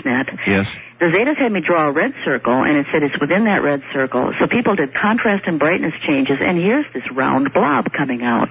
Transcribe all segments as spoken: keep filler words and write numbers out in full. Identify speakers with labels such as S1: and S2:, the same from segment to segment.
S1: Sportsnet.
S2: Yes.
S1: The Zetas had me draw a red circle, and it said it's within that red circle. So people did contrast and brightness changes, and here's this round blob coming out.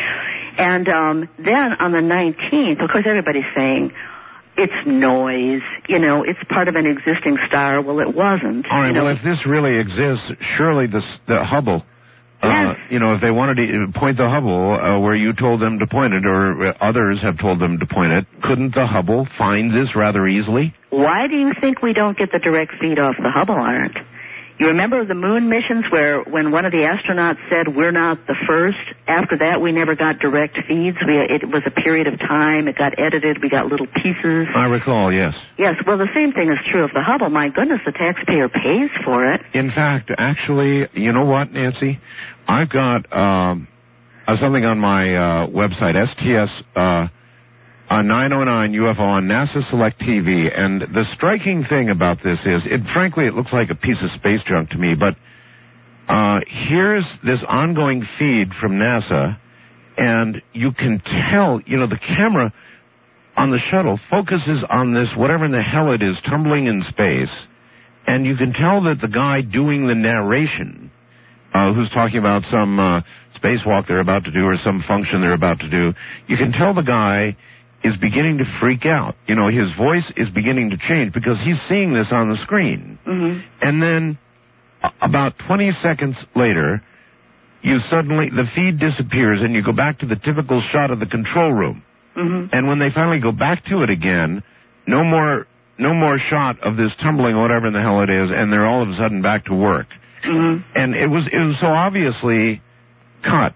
S1: And um, then on the nineteenth, of course, everybody's saying, it's noise, you know, it's part of an existing star. Well, it wasn't.
S2: All right,
S1: you know.
S2: well, if this really exists, surely the, the Hubble, uh,
S1: yes.
S2: you know, if they wanted to point the Hubble uh, where you told them to point it, or others have told them to point it, couldn't the Hubble find this rather easily?
S1: Why do you think we don't get the direct feed off the Hubble, Art? You remember the moon missions where when one of the astronauts said, we're not the first? After that, we never got direct feeds. We, it was a period of time. It got edited. We got little pieces.
S2: I recall, yes.
S1: Yes, well, the same thing is true of the Hubble. My goodness, the taxpayer pays for it.
S2: In fact, actually, you know what, Nancy? I've got um, uh, something on my uh, website, S T S uh, uh, nine oh nine U F O on NASA Select T V, and the striking thing about this is, it frankly, it looks like a piece of space junk to me, but uh, here's this ongoing feed from NASA, and you can tell, you know, the camera on the shuttle focuses on this, whatever in the hell it is, tumbling in space, and you can tell that the guy doing the narration, uh, who's talking about some uh, spacewalk they're about to do or some function they're about to do, you can tell the guy is beginning to freak out. You know, his voice is beginning to change because he's seeing this on the screen.
S1: Mm-hmm.
S2: And then uh, about twenty seconds later, you suddenly, the feed disappears and you go back to the typical shot of the control room.
S1: Mm-hmm.
S2: And when they finally go back to it again, no more, no more shot of this tumbling, whatever in the hell it is, and they're all of a sudden back to work.
S1: Mm-hmm.
S2: And it was, it was so obviously cut.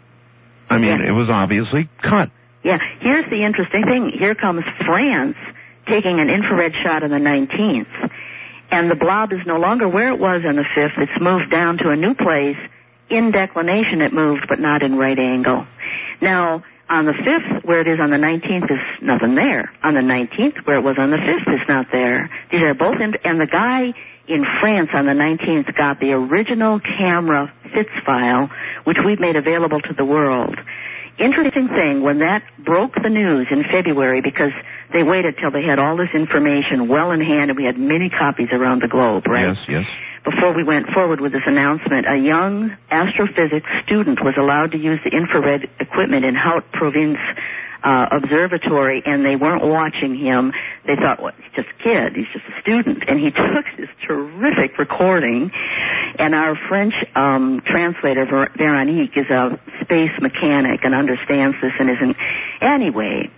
S2: I mean,
S1: yeah.
S2: it was obviously cut.
S1: Yeah, here's the interesting thing. Here comes France taking an infrared shot on the nineteenth. And the blob is no longer where it was on the fifth. It's moved down to a new place. In declination it moved, but not in right angle. Now, on the fifth, where it is on the nineteenth, is nothing there. On the nineteenth, where it was on the fifth, is not there. These are both in, and the guy in France on the nineteenth got the original camera F I T S file, which we've made available to the world. Interesting thing, when that broke the news in February, because they waited till they had all this information well in hand, and we had many copies around the globe, right?
S2: Yes, yes.
S1: Before we went forward with this announcement, a young astrophysics student was allowed to use the infrared equipment in Haute Province uh, Observatory, and they weren't watching him. They thought, well, he's just a kid, he's just a student. And he took this terrific recording, and our French um, translator, Ver- Veronique, is a space mechanic and understands this and isn't. Anyway,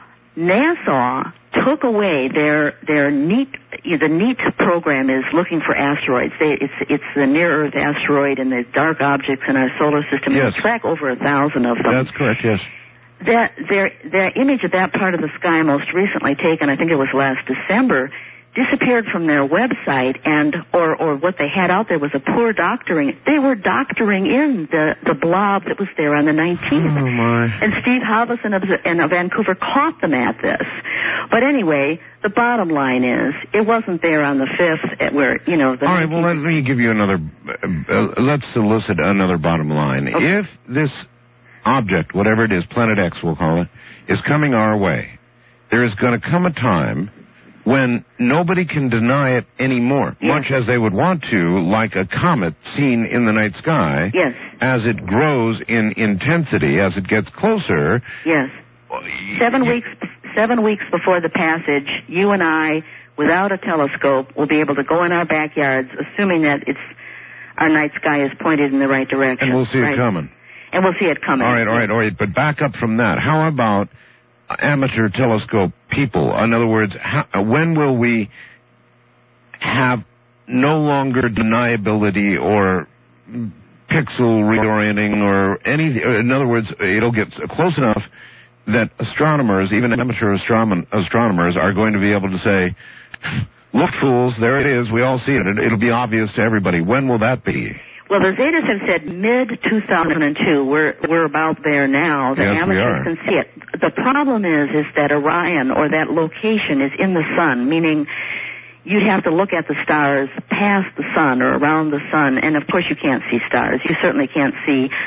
S1: NASA took away their their NEAT. The NEAT program is looking for asteroids. They, it's it's the near-Earth asteroid and the dark objects in our solar system.
S2: Yes.
S1: They track over a thousand of them.
S2: That's correct, yes.
S1: That their their image of that part of the sky, most recently taken, I think it was last December, disappeared from their website, and or or what they had out there was a poor doctoring. They were doctoring in the the blob that was there on the nineteenth.
S2: Oh my!
S1: And Steve Halverson of, in Vancouver caught them at this. But anyway, the bottom line is it wasn't there on the fifth, where you know the.
S2: All right. Well, let me give you another. Uh, let's solicit another bottom line.
S1: Okay.
S2: If this object, whatever it is, Planet X, we'll call it, is coming our way, there is going to come a time when nobody can deny it anymore,
S1: yes.
S2: much as they would want to, like a comet seen in the night sky.
S1: Yes.
S2: As it grows in intensity, as it gets closer.
S1: Yes. Seven weeks, seven weeks before the passage, you and I, without a telescope, will be able to go in our backyards, assuming that it's our night sky is pointed in the right direction.
S2: And we'll see
S1: right?
S2: it coming.
S1: And we'll see it coming.
S2: All right, all right, all right. But back up from that. How about amateur telescope people? In other words, how, when will we have no longer deniability or pixel reorienting or anything? In other words, it'll get close enough that astronomers, even amateur astrom- astronomers, are going to be able to say, look, fools, there it is. We all see it. it. It'll be obvious to everybody. When will that be?
S1: Well, the Zetas have said mid two thousand two. We're we're about there now. The
S2: yes,
S1: amateurs can see it. The problem is is that Orion, or that location, is in the sun, meaning you'd have to look at the stars past the sun or around the sun, and of course you can't see stars. You certainly can't see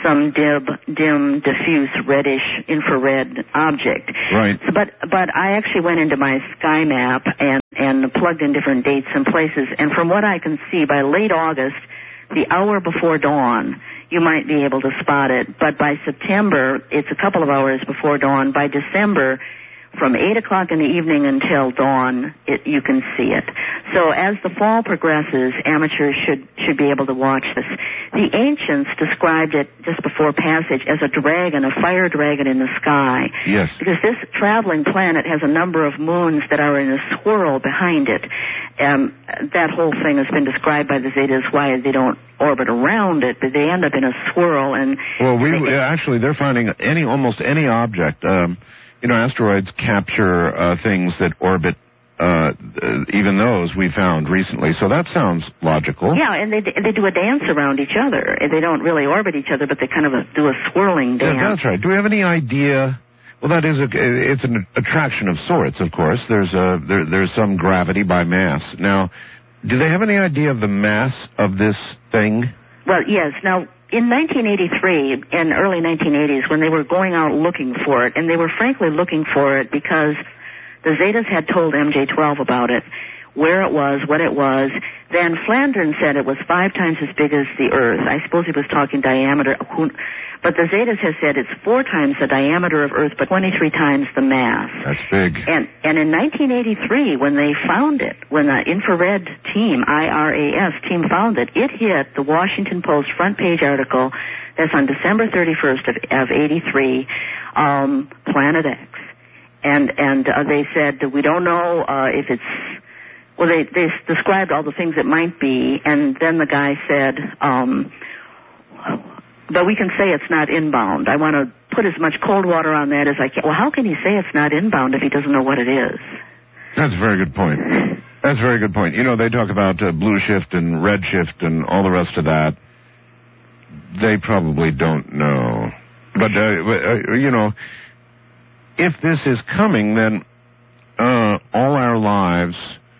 S1: some dim, dim, diffuse, reddish, infrared object.
S2: Right.
S1: So, but but I actually went into my sky map and and plugged in different dates and places, and from what I can see, by late August, the hour before dawn, you might be able to spot it. But by September, it's a couple of hours before dawn. By December, from eight o'clock in the evening until dawn, it, you can see it. So as the fall progresses, amateurs should should be able to watch this. The ancients described it just before passage as a dragon, a fire dragon in the sky.
S2: Yes.
S1: Because this traveling planet has a number of moons that are in a swirl behind it. Um, that whole thing has been described by the Zetas why they don't orbit around it, but they end up in a swirl. And
S2: well, we
S1: they,
S2: actually they're finding any almost any object. Um, You know, asteroids capture uh, things that orbit, uh, even those we found recently. So that sounds logical.
S1: Yeah, and they they do a dance around each other. They don't really orbit each other, but they kind of a, do a swirling dance.
S2: Yeah, that's right. Do we have any idea? Well, that is a, it's an attraction of sorts, of course. There's a there, there's some gravity by mass. Now, do they have any idea of the mass of this thing?
S1: Well, yes. Now, in nineteen eighty-three, in early nineteen eighties, when they were going out looking for it, and they were frankly looking for it because the Zetas had told M J twelve about it, where it was, what it was. Van Flandern said it was five times as big as the Earth. I suppose he was talking diameter. But the Zetas have said it's four times the diameter of Earth, but twenty-three times the mass.
S2: That's big.
S1: And and in nineteen eighty-three, when they found it, when the infrared team, I R A S team found it, it hit the Washington Post front page article that's on December thirty-first of, of eighty-three, um, Planet X. And and uh, they said that we don't know uh, if it's, well, they, they described all the things it might be, and then the guy said, um, but we can say it's not inbound. I want to put as much cold water on that as I can. Well, how can he say it's not inbound if he doesn't know what it is?
S2: That's a very good point. That's a very good point. You know, they talk about uh, blue shift and red shift and all the rest of that. They probably don't know. But, uh, uh, you know, if this is coming, then uh, all our lives,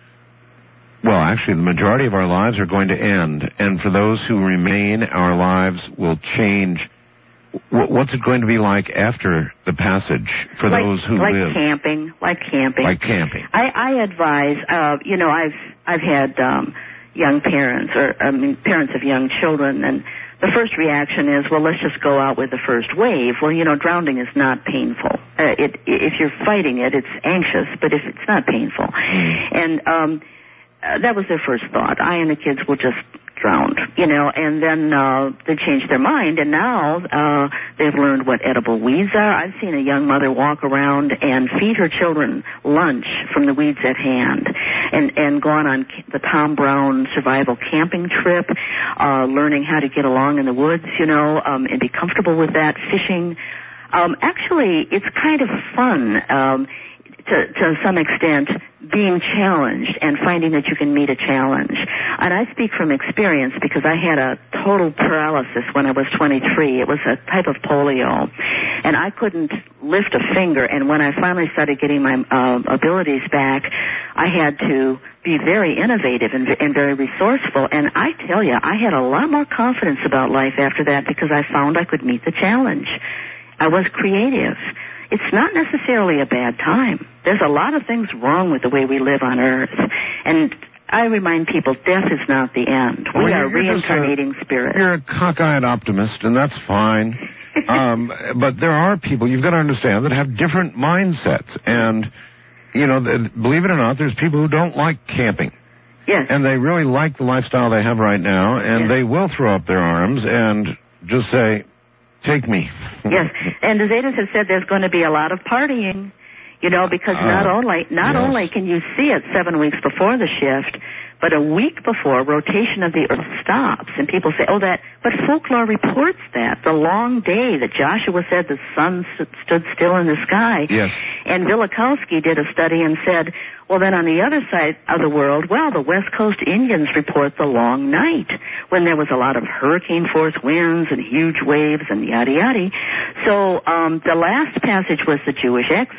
S2: well, actually, the majority of our lives are going to end. And for those who remain, our lives will change. What's it going to be like after the passage for
S1: like,
S2: those who
S1: like
S2: live?
S1: Like camping, like camping.
S2: Like camping.
S1: I, I advise, uh, you know, I've I've had um, young parents, or I mean, parents of young children, and the first reaction is, well, let's just go out with the first wave. Well, you know, drowning is not painful. Uh, it, if you're fighting it, it's anxious, but if it's not painful. Mm. And um, uh, that was their first thought. I and the kids will just drown, you know, and then uh, they changed their mind, and now uh, they've learned what edible weeds are. I've seen a young mother walk around and feed her children lunch from the weeds at hand, and, and gone on the Tom Brown survival camping trip, uh, learning how to get along in the woods, you know, um, and be comfortable with that, fishing. Um, actually, it's kind of fun. Um, To, to some extent, being challenged and finding that you can meet a challenge. And I speak from experience because I had a total paralysis when I was twenty-three. It was a type of polio. And I couldn't lift a finger. And when I finally started getting my uh, abilities back, I had to be very innovative and, and very resourceful. And I tell you, I had a lot more confidence about life after that because I found I could meet the challenge. I was creative. It's not necessarily a bad time. There's a lot of things wrong with the way we live on Earth. And I remind people, death is not the end. We well, are reincarnating
S2: a,
S1: spirits.
S2: You're a cockeyed optimist, and that's fine. um, but there are people, you've got to understand, that have different mindsets. And, you know, believe it or not, there's people who don't like camping.
S1: Yes.
S2: And they really like the lifestyle they have right now, and yes. they will throw up their arms and just say, take me.
S1: Yes, and the Zetas have said there's going to be a lot of partying, you know, because uh, not only not yes. only can you see it seven weeks before the shift, but a week before, rotation of the Earth stops, and people say, oh, that, but folklore reports that, the long day that Joshua said the sun stood still in the sky.
S2: Yes.
S1: And Velikovsky did a study and said, well, then on the other side of the world, well, the West Coast Indians report the long night, when there was a lot of hurricane-force winds and huge waves and yada yada. So um, the last passage was the Jewish Exodus.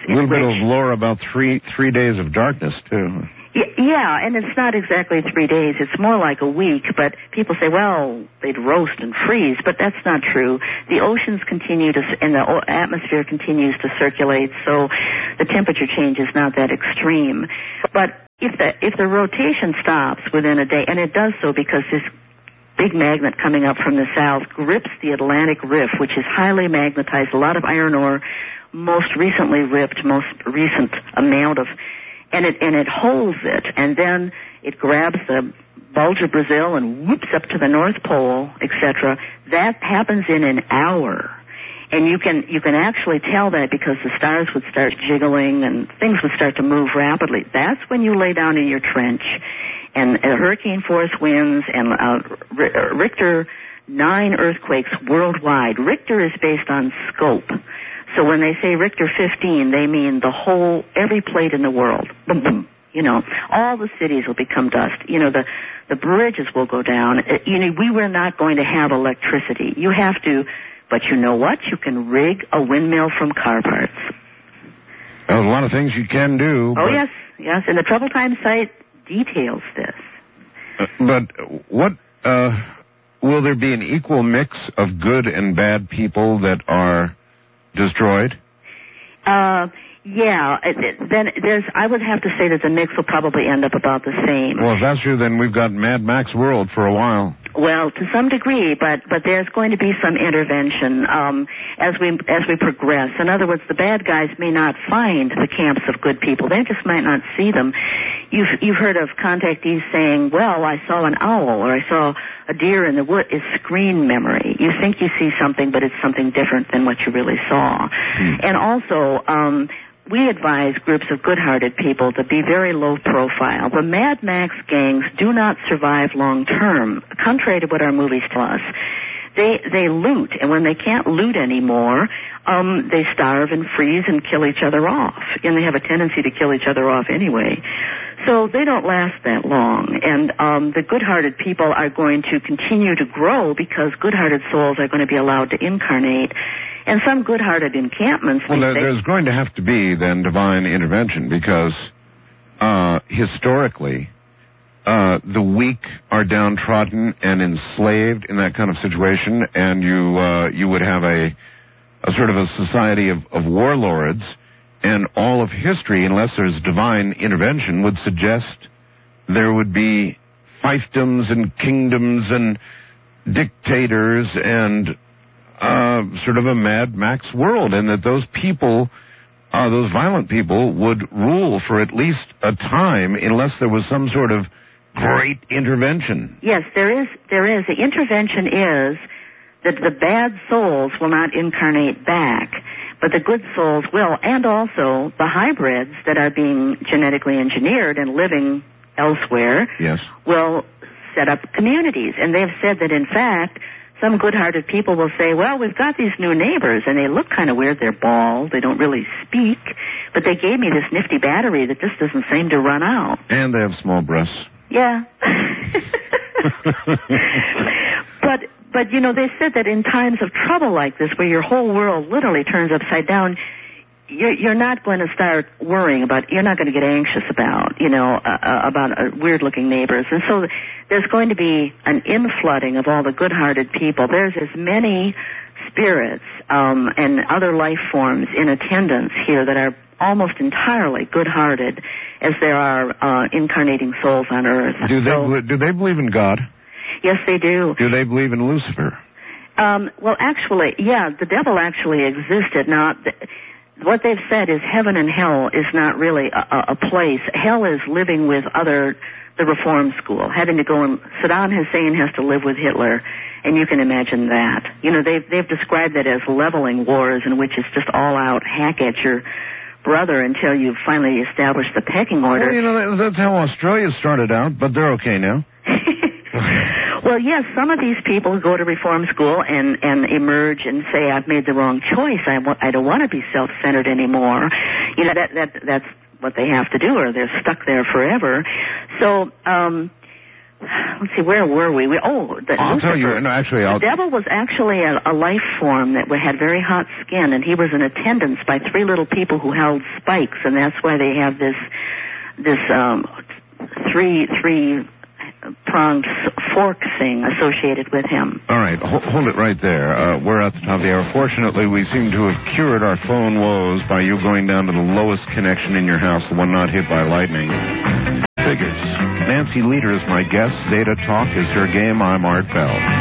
S2: A little bit of lore about three three days of darkness, too.
S1: Yeah, and it's not exactly three days. It's more like a week, but people say, well, they'd roast and freeze, but that's not true. The oceans continue to, and the atmosphere continues to circulate, so the temperature change is not that extreme. But if the, if the rotation stops within a day, and it does so because this big magnet coming up from the south grips the Atlantic Rift, which is highly magnetized, a lot of iron ore, most recently ripped, most recent amount of, and it and it holds it, and then it grabs the bulge of Brazil and whoops up to the North Pole, et cetera. That happens in an hour, and you can you can actually tell that because the stars would start jiggling and things would start to move rapidly. That's when you lay down in your trench, and uh, hurricane force winds and uh, Richter nine earthquakes worldwide. Richter is based on scope. So when they say Richter fifteen, they mean the whole, every plate in the world. Boom, boom. You know, all the cities will become dust. You know, the, the bridges will go down. You know, we were not going to have electricity. You have to, but you know what? You can rig a windmill from car parts.
S2: There's a lot of things you can do.
S1: Oh, yes, yes. And the Trouble Time site details this.
S2: Uh, but what, uh, will there be an equal mix of good and bad people that are destroyed?
S1: Uh, yeah. It, it, then there's. I would have to say that the mix will probably end up about the same.
S2: Well, if that's true, then we've got Mad Max World for a while.
S1: Well, to some degree, but but there's going to be some intervention um, as we as we progress. In other words, the bad guys may not find the camps of good people; they just might not see them. You've you've heard of contactees saying, "Well, I saw an owl or I saw a deer in the wood." Is screen memory. You think you see something, but it's something different than what you really saw. Hmm. And also, um, we advise groups of good-hearted people to be very low profile. The Mad Max gangs do not survive long term, contrary to what our movies tell us. They they loot, and when they can't loot anymore, um, they starve and freeze and kill each other off. And they have a tendency to kill each other off anyway. So they don't last that long. And um, the good-hearted people are going to continue to grow because good-hearted souls are going to be allowed to incarnate. And some good-hearted encampments...
S2: Well, there, there's going to have to be, then, divine intervention because uh, historically... Uh, the weak are downtrodden and enslaved in that kind of situation, and you uh, you would have a, a sort of a society of, of warlords, and all of history, unless there's divine intervention, would suggest there would be fiefdoms and kingdoms and dictators and uh, sort of a Mad Max world, and that those people... Uh, those violent people would rule for at least a time unless there was some sort of great intervention.
S1: Yes, there is. There is. The intervention is that the bad souls will not incarnate back, but the good souls will, and also the hybrids that are being genetically engineered and living elsewhere
S2: yes.
S1: will set up communities. And they've said that, in fact, some good-hearted people will say, well, we've got these new neighbors, and they look kind of weird. They're bald. They don't really speak. But they gave me this nifty battery that just doesn't seem to run out.
S2: And they have small breasts.
S1: Yeah. but, but, you know, they said that in times of trouble like this, where your whole world literally turns upside down, you're, you're not going to start worrying about, you're not going to get anxious about, you know, uh, about uh, weird-looking neighbors. And so there's going to be an inflooding of all the good-hearted people. There's as many spirits um, and other life forms in attendance here that are almost entirely good-hearted as there are uh, incarnating souls on Earth.
S2: Do they,
S1: so,
S2: do they believe in God?
S1: Yes, they do.
S2: Do they believe in Lucifer?
S1: Um, well, actually, yeah, the devil actually existed. Now, th- what they've said is heaven and hell is not really a, a place. Hell is living with other, the Reform school, having to go and, Saddam Hussein has to live with Hitler, and you can imagine that. You know, they've, they've described that as leveling wars in which it's just all out hack at your brother until you've finally established the pecking order.
S2: Well, you know, that's how Australia started out, but they're okay now.
S1: Well, yes, some of these people go to reform school and, and emerge and say, I've made the wrong choice. I, w- I don't want to be self-centered anymore. You know, that, that that's what they have to do, or they're stuck there forever. So, um, let's see, where were we? we oh, the
S2: I'll
S1: Lucifer.
S2: tell you. No, actually, I'll.
S1: The devil was actually a, a life form that had very hot skin, and he was in attendance by three little people who held spikes, and that's why they have this this um, three three pronged fork thing associated with him.
S2: All right, hold, hold it right there. Uh, we're at the top of the hour. Fortunately, we seem to have cured our phone woes by you going down to the lowest connection in your house, the one not hit by lightning. Figures. Nancy Lieder is my guest. Zeta Talk is her game. I'm Art Bell.